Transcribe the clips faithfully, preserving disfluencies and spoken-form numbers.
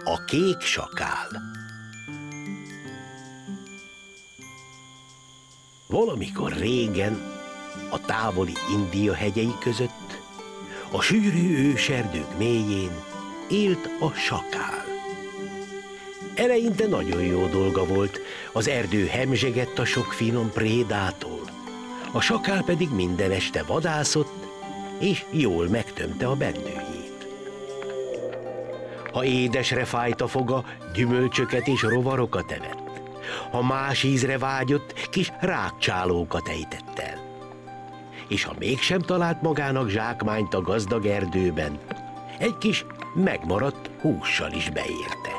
A kék sakál. Valamikor régen, a távoli India hegyei között, a sűrű őserdők mélyén élt a sakál. Eleinte nagyon jó dolga volt, az erdő hemzsegett a sok finom prédától, a sakál pedig minden este vadászott, és jól megtömte a bendőjét. Ha édesre fájt a foga, gyümölcsöket és rovarokat evett. Ha más ízre vágyott, kis rákcsálókat ejtett el. És ha mégsem talált magának zsákmányt a gazdag erdőben, egy kis megmaradt hússal is beérte.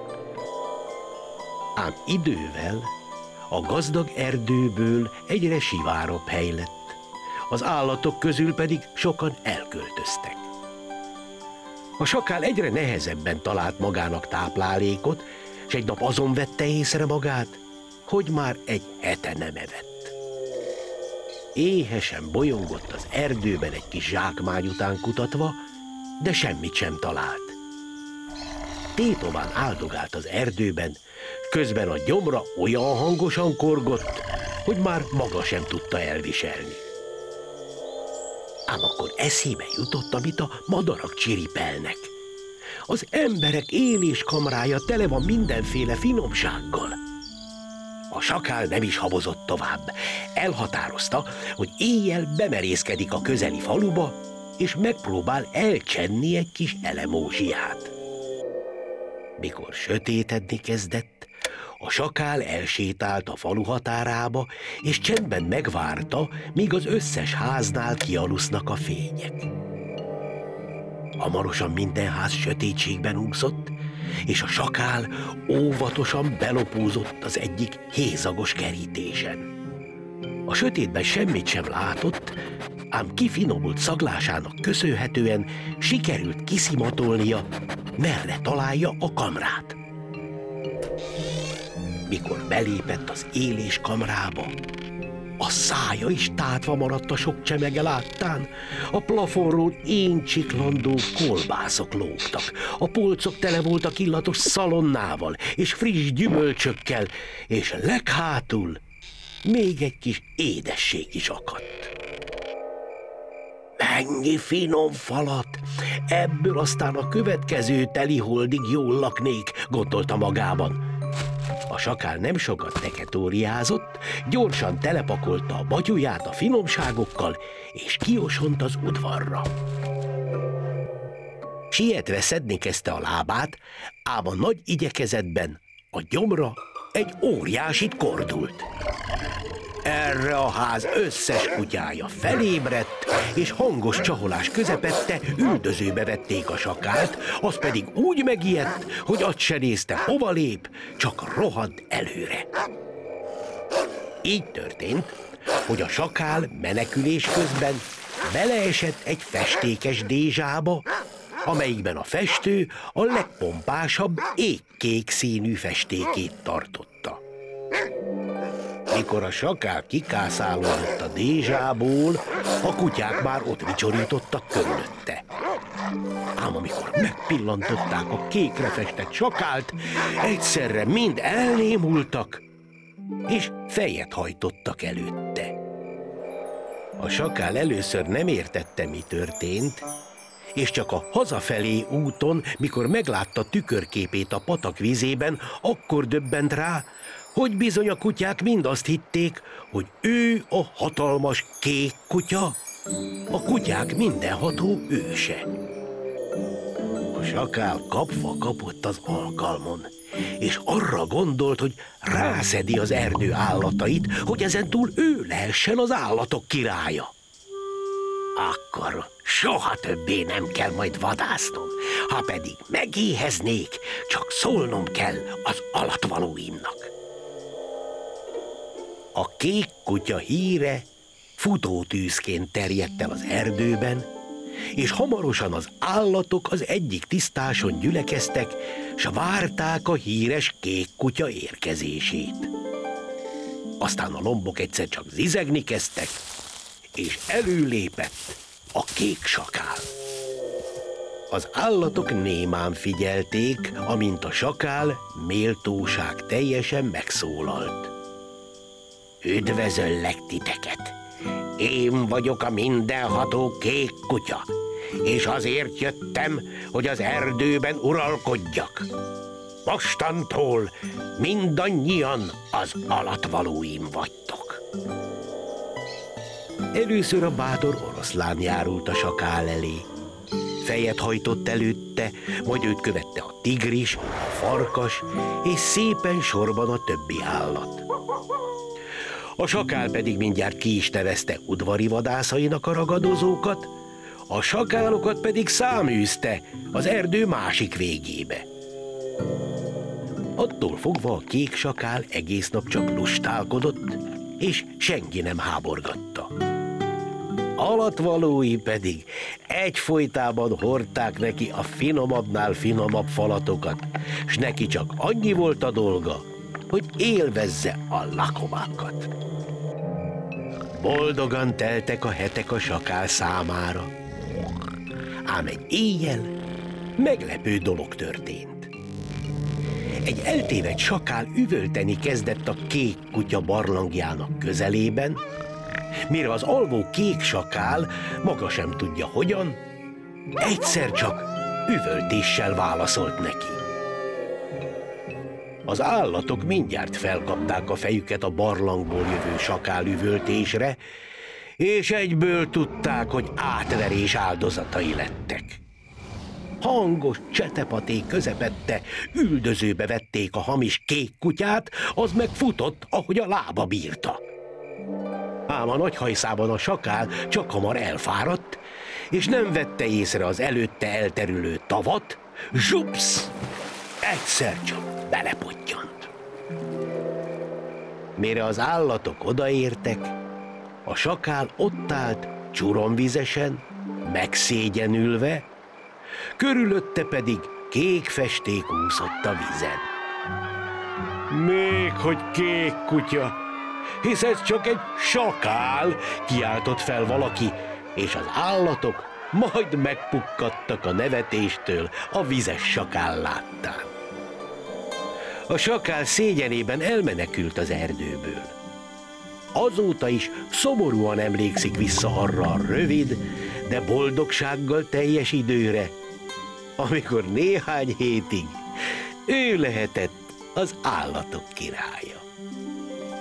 Ám idővel a gazdag erdőből egyre sivárabb hely lett, az állatok közül pedig sokan elköltöztek. A sakál egyre nehezebben talált magának táplálékot, s egy nap azon vette észre magát, hogy már egy hete nem evett. Éhesen bolyongott az erdőben egy kis zsákmány után kutatva, de semmit sem talált. Tétován áldogált az erdőben, közben a gyomra olyan hangosan korgott, hogy már maga sem tudta elviselni. Ám akkor eszébe jutott, amit a madarak csiripelnek. Az emberek éléskamrája tele van mindenféle finomsággal. A sakál nem is habozott tovább. Elhatározta, hogy éjjel bemerészkedik a közeli faluba, és megpróbál elcsenni egy kis elemózsiát. Mikor sötétedni kezdett, a sakál elsétált a falu határába, és csendben megvárta, míg az összes háznál kialusznak a fények. Hamarosan minden ház sötétségben úszott, és a sakál óvatosan belopózott az egyik hézagos kerítésen. A sötétben semmit sem látott, ám kifinomult szaglásának köszönhetően sikerült kiszimatolnia, merre találja a kamrát. Mikor belépett az élés kamrába, a szája is tátva maradt a sok csemege láttán, a plafonról éncsiklandó kolbászok lógtak, a polcok tele voltak illatos szalonnával és friss gyümölcsökkel, és leghátul még egy kis édesség is akadt. Mennyi finom falat! Ebből aztán a következő teliholdig jól laknék, gondolta magában. A sakál nem sokat teketóriázott, gyorsan telepakolta a batyuját a finomságokkal, és kiosont az udvarra. Sietve szedni kezdte a lábát, ám a nagy igyekezetben a gyomra egy óriásit kordult. Erre a ház összes kutyája felébredt, és hangos csaholás közepette üldözőbe vették a sakált, az pedig úgy megijedt, hogy azt se nézte, hova lép, csak rohant előre. Így történt, hogy a sakál menekülés közben beleesett egy festékes dézsába, amelyikben a festő a legpompásabb égkék színű festékét tartotta. Mikor a sakál kikászálódott a dézsából, a kutyák már ott vicsorítottak körülötte. Ám amikor megpillantották a kékre festett sakált, egyszerre mind elnémultak, és fejet hajtottak előtte. A sakál először nem értette, mi történt, és csak a hazafelé úton, mikor meglátta tükörképét a patak vizében, akkor döbbent rá, hogy bizony a kutyák mind azt hitték, hogy ő a hatalmas kék kutya, a kutyák mindenható őse. A sakál kapva kapott az alkalmon, és arra gondolt, hogy rászedi az erdő állatait, hogy ezentúl ő lehessen az állatok királya. Akkor soha többé nem kell majd vadásznom, ha pedig megéheznék, csak szólnom kell az alattvalóimnak. A kék kutya híre futótűzként terjedt el az erdőben, és hamarosan az állatok az egyik tisztáson gyülekeztek, s várták a híres kék kutya érkezését. Aztán a lombok egyszer csak zizegni kezdtek, és előlépett a kék sakál. Az állatok némán figyelték, amint a sakál méltóság teljesen megszólalt. Üdvözöllek titeket! Én vagyok a mindenható kék kutya, és azért jöttem, hogy az erdőben uralkodjak. Mostantól mindannyian az alattvalóim vagytok. Először a bátor oroszlán járult a sakál elé. Fejet hajtott előtte, majd őt követte a tigris, a farkas, és szépen sorban a többi állat. A sakál pedig mindjárt ki is nevezte udvari vadászainak a ragadozókat, a sakálokat pedig száműzte az erdő másik végébe. Attól fogva a kék sakál egész nap csak lustálkodott, és senki nem háborgatta. Alattvalói pedig egyfolytában hordták neki a finomabbnál finomabb falatokat, s neki csak annyi volt a dolga, hogy élvezze a lakomákat. Boldogan teltek a hetek a sakál számára. Ám egy éjjel meglepő dolog történt. Egy eltévedt sakál üvölteni kezdett a kék kutya barlangjának közelében, mire az alvó kék sakál, maga sem tudja hogyan, egyszer csak üvöltéssel válaszolt neki. Az állatok mindjárt felkapták a fejüket a barlangból jövő sakál üvöltésre, és egyből tudták, hogy átverés áldozatai lettek. Hangos csetepaté közepette üldözőbe vették a hamis kék kutyát, az meg futott, ahogy a lába bírta. Ám a nagy hajszában a sakál csak hamar elfáradt, és nem vette észre az előtte elterülő tavat, zsupsz! Egyszer csak belepottyant. Mire az állatok odaértek, a sakál ott állt csuromvizesen, megszégyenülve, körülötte pedig kék festék úszott a vízen. Még hogy kék kutya, hisz ez csak egy sakál, kiáltott fel valaki, és az állatok majd megpukkadtak a nevetéstől a vizes sakál láttán. A sakál szégyenében elmenekült az erdőből. Azóta is szomorúan emlékszik vissza arra a rövid, de boldogsággal teljes időre, amikor néhány hétig ő lehetett az állatok királya.